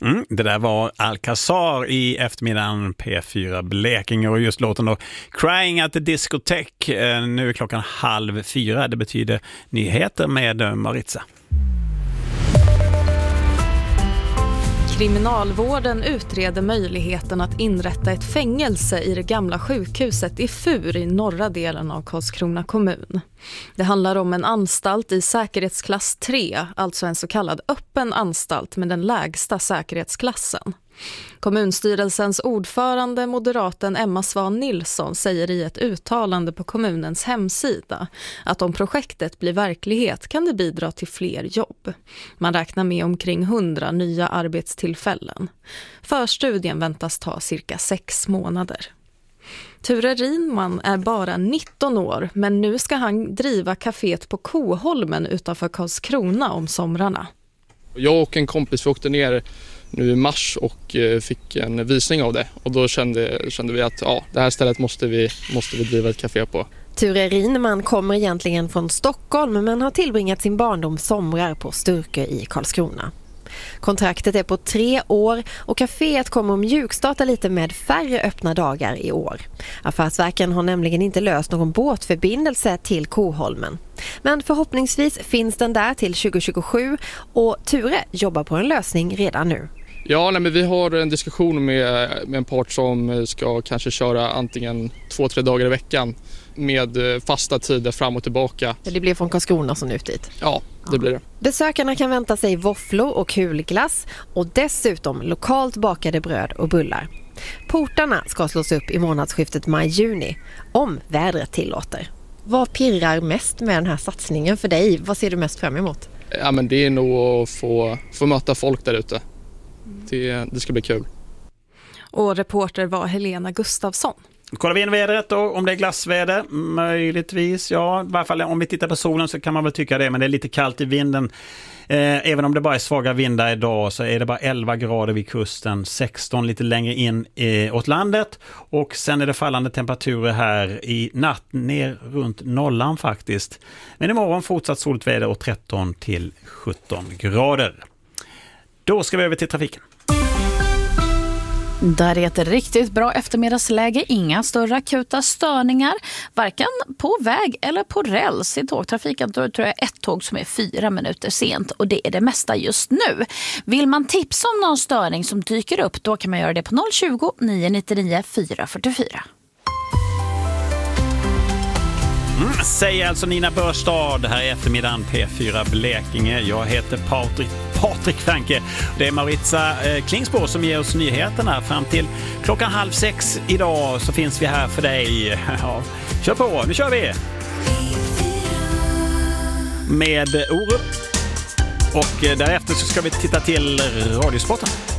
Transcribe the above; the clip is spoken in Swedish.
Det där var Alcazar i eftermiddagen P4 Blekinge och just låten då Crying at the Discotheque. Nu är klockan 3:30. Det betyder nyheter med Maritza. Kriminalvården utreder möjligheten att inrätta ett fängelse i det gamla sjukhuset i Fur i norra delen av Karlskrona kommun. Det handlar om en anstalt i säkerhetsklass 3, alltså en så kallad öppen anstalt med den lägsta säkerhetsklassen. Kommunstyrelsens ordförande, moderaten Emma Svan Nilsson, säger i ett uttalande på kommunens hemsida att om projektet blir verklighet kan det bidra till fler jobb. Man räknar med omkring 100 nya arbetstillfällen. Förstudien väntas ta cirka 6 månader. Ture Rinman är bara 19 år, men nu ska han driva kaféet på Koholmen utanför Karlskrona om somrarna. Jag och en kompis åkte ner nu i mars och fick en visning av det. Och då kände vi att det här stället måste vi driva ett café på. Ture Rinman kommer egentligen från Stockholm men har tillbringat sin barndom somrar på Sturkö i Karlskrona. Kontraktet är på 3 år och kaféet kommer att mjukstarta lite med färre öppna dagar i år. Affärsverken har nämligen inte löst någon båtförbindelse till Koholmen. Men förhoppningsvis finns den där till 2027 och Ture jobbar på en lösning redan nu. Ja, men vi har en diskussion med en part som ska kanske köra antingen 2-3 dagar i veckan med fasta tider fram och tillbaka. Det blir från Karlskrona som ut dit? Ja, det blir det. Besökarna kan vänta sig våfflor och kulglass och dessutom lokalt bakade bröd och bullar. Portarna ska slås upp i månadsskiftet maj-juni, om vädret tillåter. Vad pirrar mest med den här satsningen för dig? Vad ser du mest fram emot? Ja, men det är nog att få möta folk där ute. Det ska bli kul. Och reporter var Helena Gustafsson. Kollar vi in vädret då, om det är glassväder, möjligtvis, ja, i varje fall om vi tittar på solen så kan man väl tycka det, men det är lite kallt i vinden. Även om det bara är svaga vindar idag så är det bara 11 grader vid kusten, 16 lite längre in åt landet och sen är det fallande temperaturer här i natt ner runt nollan faktiskt. Men imorgon fortsatt soligt väder och 13 till 17 grader. Då ska vi över till trafiken. Där är ett riktigt bra eftermiddagsläge, inga större akuta störningar, varken på väg eller på räls i tågtrafiken. Då tror jag ett tåg som är 4 minuter sent och det är det mesta just nu. Vill man tipsa om någon störning som dyker upp, då kan man göra det på 020 999 444. Säger alltså Nina Börstad här i eftermiddagen P4 Blekinge. Jag heter Patrik Franke. Det är Maritza Klingsbo som ger oss nyheterna. Fram till 5:30 idag så finns vi här för dig. Ja, kör på, nu kör vi! Med Orup. Och därefter så ska vi titta till Radiosporten.